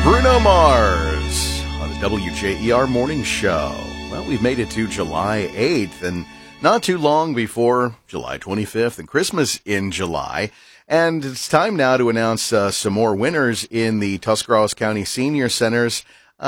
Bruno Mars on the WJER Morning Show. Well, we've made it to July 8th, and not too long before July 25th and Christmas in July. And it's time now to announce some more winners in the Tuscarawas County Senior Center's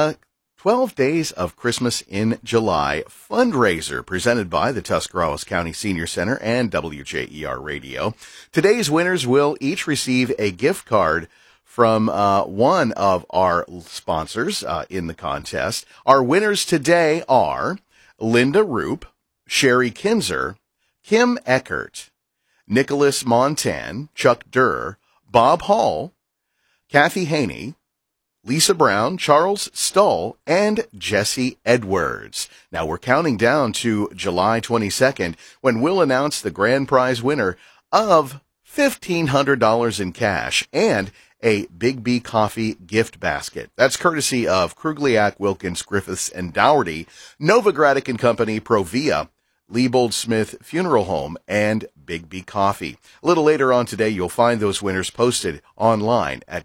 12 Days of Christmas in July fundraiser presented by the Tuscarawas County Senior Center and WJER Radio. Today's winners will each receive a gift card from one of our sponsors in the contest. Our winners today are Linda Roop, Sherry Kinzer, Kim Eckert, Nicholas Montan, Chuck Durr, Bob Hall, Kathy Haney, Lisa Brown, Charles Stull, and Jesse Edwards. Now we're counting down to July 22nd when we'll announce the grand prize winner of $1,500 in cash and a Big B Coffee gift basket. That's courtesy of Krugliak, Wilkins, Griffiths, and Dougherty, Novogradic and Company, Provia, Leibold Smith Funeral Home, and Big B Coffee. A little later on today, you'll find those winners posted online at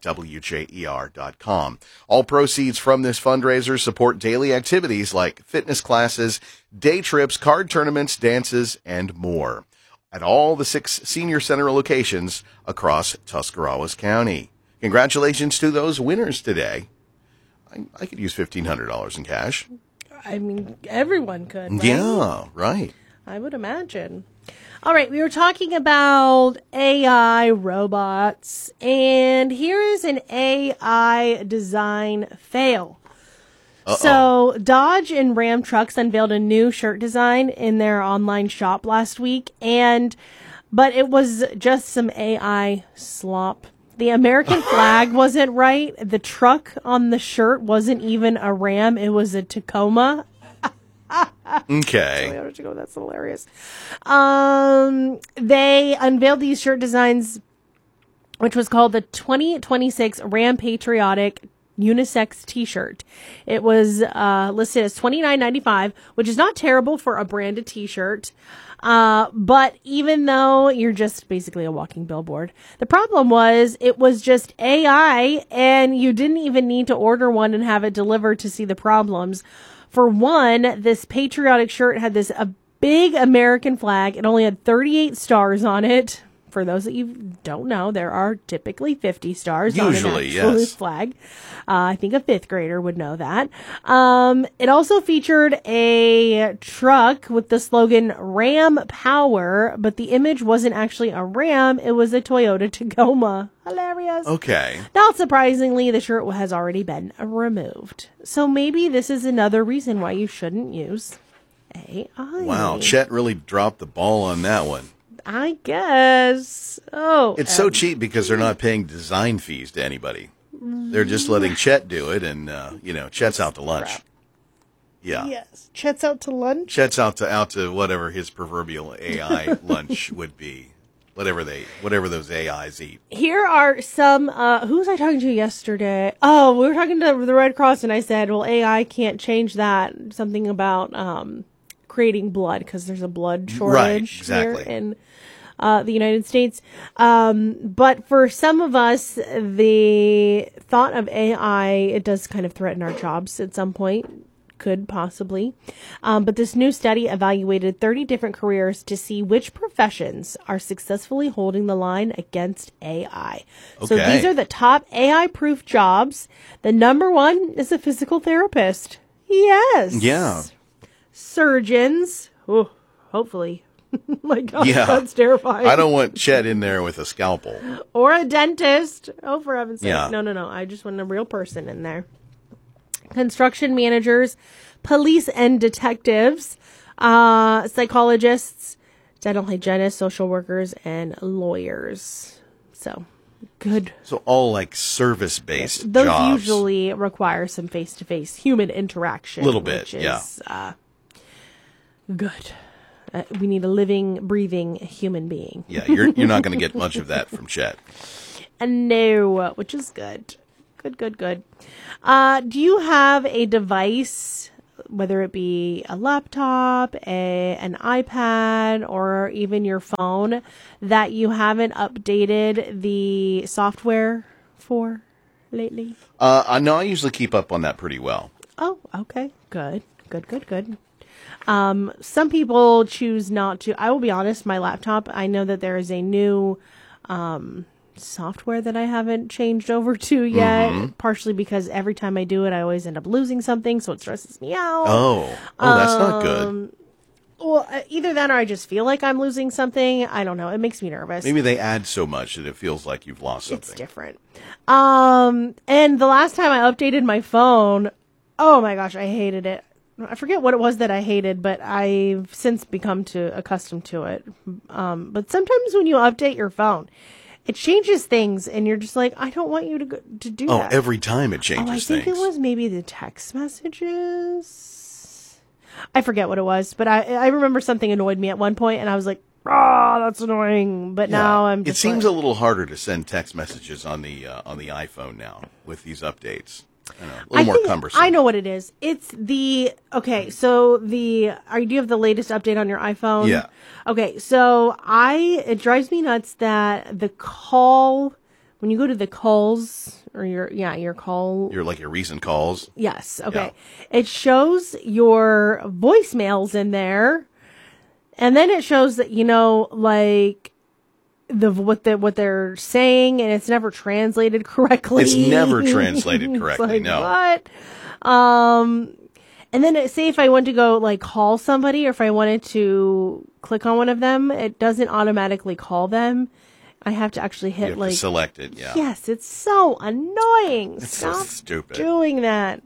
WJER.com. All proceeds from this fundraiser support daily activities like fitness classes, day trips, card tournaments, dances, and more at all the 6 senior center locations across Tuscarawas County. Congratulations to those winners today. I could use $1,500 in cash. I mean, everyone could, right? Yeah, right. I would imagine. All right, we were talking about AI robots, and here is an AI design fail. Uh-oh. So, Dodge and Ram Trucks unveiled a new shirt design in their online shop last week, but it was just some AI slop. The American flag wasn't right. The truck on the shirt wasn't even a Ram. It was a Tacoma. Okay. Toyota Tacoma, that's hilarious. They unveiled these shirt designs, which was called the 2026 Ram Patriotic Unisex T-shirt. It was listed as $29.95, which is not terrible for a branded T-shirt. But even though you're just basically a walking billboard, the problem was it was just AI and you didn't even need to order one and have it delivered to see the problems. For one, this patriotic shirt had a big American flag. It only had 38 stars on it. For those that you don't know, there are typically 50 stars usually, on an actual yes. flag. I think a 5th grader would know that. It also featured a truck with the slogan Ram Power, but the image wasn't actually a Ram. It was a Toyota Tacoma. Hilarious. Okay. Not surprisingly, the shirt has already been removed. So maybe this is another reason why you shouldn't use AI. Wow, Chet really dropped the ball on that one. I guess. Oh. It's so cheap because they're not paying design fees to anybody. They're just letting Chet do it, and, Chet's out to lunch. Crap. Yeah. Yes. Chet's out to lunch? Chet's out to whatever his proverbial AI lunch would be. Whatever those AIs eat. Here are some, who was I talking to yesterday? Oh, we were talking to the Red Cross, and I said, well, AI can't change that. Something about, creating blood, because there's a blood shortage exactly. here in the United States. But for some of us, the thought of AI, it does kind of threaten our jobs at some point. Could possibly. But this new study evaluated 30 different careers to see which professions are successfully holding the line against AI. Okay. So these are the top AI-proof jobs. The number one is a physical therapist. Yes. Yeah. Surgeons. Oh, hopefully. My God, Yeah. that's terrifying. I don't want Chet in there with a scalpel. Or a dentist. Oh, for heaven's sake. Yeah. No. I just want a real person in there. Construction managers, police and detectives, psychologists, dental hygienists, social workers, and lawyers. So, good. So all like service-based Those jobs. usually require some face-to-face human interaction. Little bit, which is, good. We need a living, breathing human being. Yeah, you're not going to get much of that from Chet. And no, which is good. Good. Do you have a device, whether it be a laptop, an iPad, or even your phone, that you haven't updated the software for? lately? I know I usually keep up on that pretty well. Oh, okay. Good. Some people choose not to. I will be honest, my laptop, I know that there is a new software that I haven't changed over to yet, partially because every time I do it, I always end up losing something, so it stresses me out. Oh, that's not good. Well, either that or I just feel like I'm losing something. I don't know. It makes me nervous. Maybe they add so much that it feels like you've lost something. It's different. And the last time I updated my phone, oh my gosh, I hated it. I forget what it was that I hated, but I've since become accustomed to it. But sometimes when you update your phone, it changes things, and you're just like, I don't want you to do that. Oh, every time it changes things. I think it was maybe the text messages. I forget what it was, but I remember something annoyed me at one point, and I was like, that's annoying. But now I'm just It seems a little harder to send text messages on the iPhone now with these updates. I know, a little more cumbersome. I know what it is. It's okay, so do you have the latest update on your iPhone? Yeah. Okay, so it drives me nuts that the call, when you go to the calls, or your call. Your recent calls. Yes, okay. Yeah. It shows your voicemails in there, and then it shows that, like, what they're saying, and it's never translated correctly. It's never translated correctly. It's like, what? And then say if I want to go call somebody, or if I wanted to click on one of them, it doesn't automatically call them. I have to actually hit you have to select it. Yeah. Yes, it's so annoying. It's Stop so stupid doing that.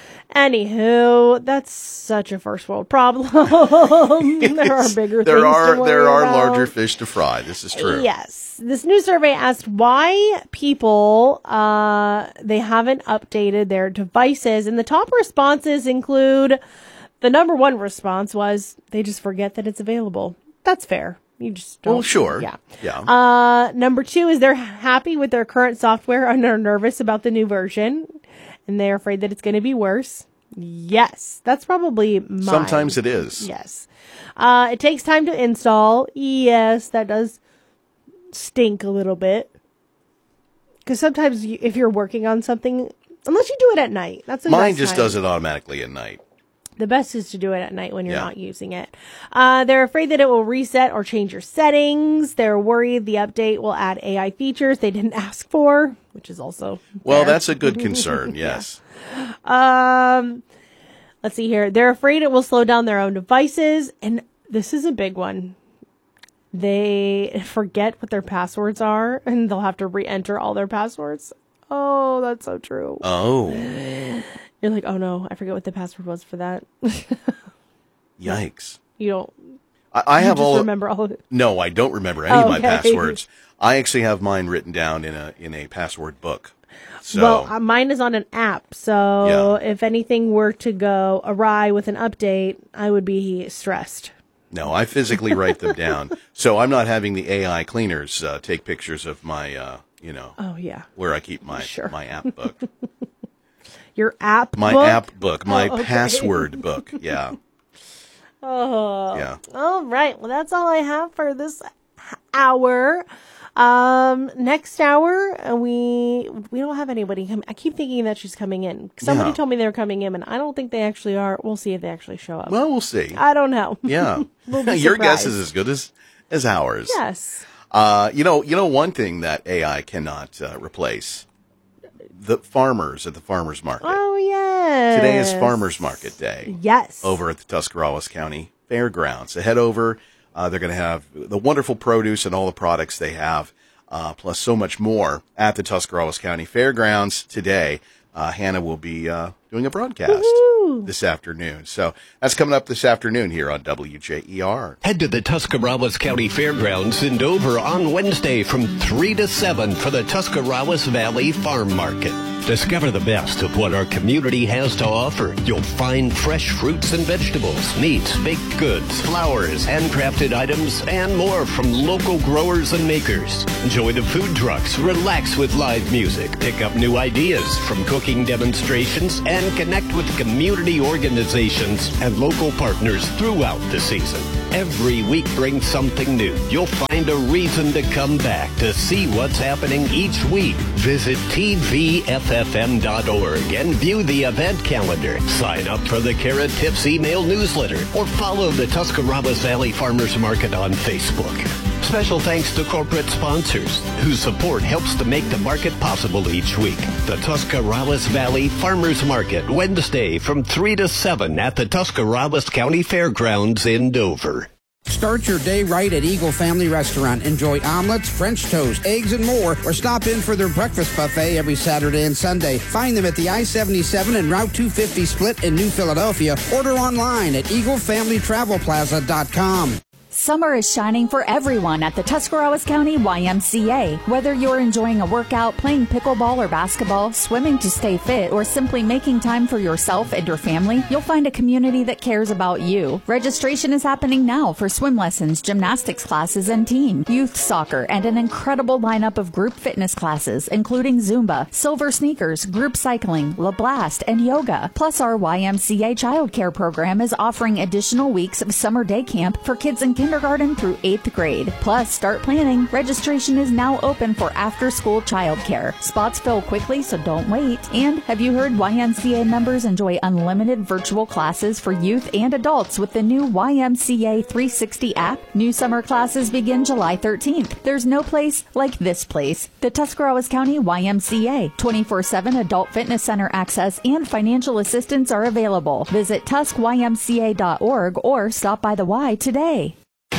Anywho, that's such a first world problem. There are bigger things to worry There are about. larger fish to fry. This is true. Yes. This new survey asked why people, they haven't updated their devices. And the top responses include, the number one response was, they just forget that it's available. That's fair. You just don't. Well, sure. Yeah. Number two is they're happy with their current software and are nervous about the new version. And they're afraid that it's going to be worse. Yes, that's probably mine. Sometimes it is. Yes. It takes time to install. Yes, that does stink a little bit. Because sometimes if you're working on something, unless you do it at night. That's the Mine best just time. does it automatically at night. The best is to do it at night when you're not using it. They're afraid that it will reset or change your settings. They're worried the update will add AI features they didn't ask for, which is also well, fair. that's a good concern. Yes. Let's see here. They're afraid it will slow down their own devices, and this is a big one. They forget what their passwords are, and they'll have to re-enter all their passwords. Oh, that's so true. Oh. You're like, oh no, I forget what the password was for that. Yikes. You don't. I have all. Remember all of it. No, I don't remember any of my Okay. passwords. I actually have mine written down in a password book. So, Well, mine is on an app, so if anything were to go awry with an update, I would be stressed. no, I physically write them down. So I'm not having the AI cleaners take pictures of my, Oh yeah, where I keep my Sure. my app book, your app. my book? app book, my okay. password book. Yeah. Oh, Yeah. All right. Well, that's all I have for this hour. Next hour, we don't have anybody come. I keep thinking that she's coming in. Somebody Yeah. told me they were coming in, and I don't think they actually are. We'll see if they actually show up. Well, we'll see. I don't know. Yeah. We'll be Your guess surprised. is as good as ours. Yes. You know one thing that AI cannot replace: the farmers at the farmers market. Oh yes. Today is Farmers Market Day. Yes. Over at the Tuscarawas County Fairgrounds. So head over. They're going to have the wonderful produce and all the products they have, plus so much more at the Tuscarawas County Fairgrounds today. Hannah will be doing a broadcast Woo-hoo. this afternoon. So that's coming up this afternoon here on WJER. Head to the Tuscarawas County Fairgrounds in Dover on Wednesday from 3 to 7 for the Tuscarawas Valley Farm Market. Discover the best of what our community has to offer. You'll find fresh fruits and vegetables, meats, baked goods, flowers, handcrafted items, and more from local growers and makers. Enjoy the food trucks, relax with live music, pick up new ideas from cooking demonstrations, and connect with community organizations and local partners throughout the season. Every week brings something new. You'll find a reason to come back to see what's happening each week. Visit tvffm.org and view the event calendar. Sign up for the Carrot Tips email newsletter or follow the Tuscarawas Valley Farmers Market on Facebook. Special thanks to corporate sponsors whose support helps to make the market possible each week. The Tuscarawas Valley Farmers Market, Wednesday from 3 to 7 at the Tuscarawas County Fairgrounds in Dover. Start your day right at Eagle Family Restaurant. Enjoy omelets, French toast, eggs, and more, or stop in for their breakfast buffet every Saturday and Sunday. Find them at the I-77 and Route 250 split in New Philadelphia. Order online at EagleFamilyTravelPlaza.com. Summer is shining for everyone at the Tuscarawas County YMCA. Whether you're enjoying a workout, playing pickleball or basketball, swimming to stay fit, or simply making time for yourself and your family, you'll find a community that cares about you. Registration is happening now for swim lessons, gymnastics classes, and team, youth soccer, and an incredible lineup of group fitness classes, including Zumba, Silver Sneakers, group cycling, La Blast, and yoga. Plus, our YMCA childcare program is offering additional weeks of summer day camp for kids in kindergarten through 8th grade. Plus, start planning. Registration is now open for after-school childcare. Spots fill quickly, so don't wait. And have you heard YMCA members enjoy unlimited virtual classes for youth and adults with the new YMCA 360 app? New summer classes begin July 13th. There's no place like this place. The Tuscarawas County YMCA. 24/7 adult fitness center access and financial assistance are available. Visit TuscYMCA.org or stop by the Y today.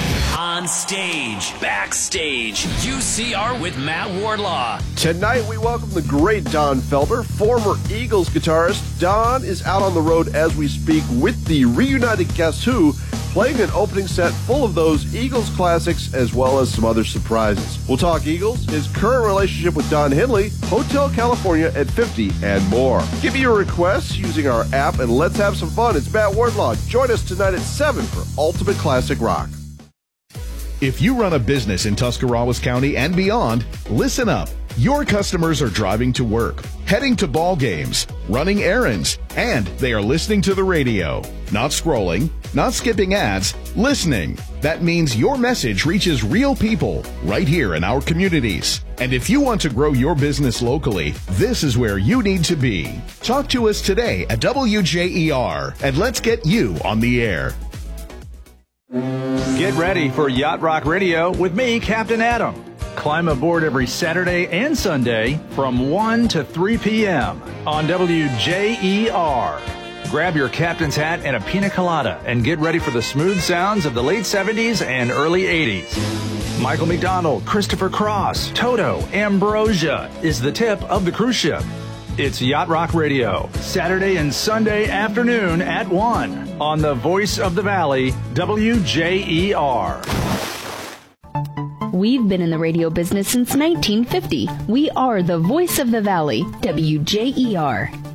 On stage, backstage, UCR with Matt Wardlaw. Tonight we welcome the great Don Felber, former Eagles guitarist. Don is out on the road as we speak with the reunited Guess Who, playing an opening set full of those Eagles classics as well as some other surprises. We'll talk Eagles, his current relationship with Don Henley, Hotel California at 50, and more. Give me your requests using our app and let's have some fun. It's Matt Wardlaw. Join us tonight at 7 for Ultimate Classic Rock. If you run a business in Tuscarawas County and beyond, listen up. Your customers are driving to work, heading to ball games, running errands, and they are listening to the radio. Not scrolling, not skipping ads, listening. That means your message reaches real people right here in our communities. And if you want to grow your business locally, this is where you need to be. Talk to us today at WJER, and let's get you on the air. Get ready for Yacht Rock Radio with me, Captain Adam. Climb aboard every Saturday and Sunday from 1 to 3 p.m. on WJER. Grab your captain's hat and a pina colada and get ready for the smooth sounds of the late 70s and early 80s. Michael McDonald, Christopher Cross, Toto, Ambrosia is the tip of the cruise ship. It's Yacht Rock Radio, Saturday and Sunday afternoon at 1 on the Voice of the Valley, WJER. We've been in the radio business since 1950. We are the Voice of the Valley, WJER.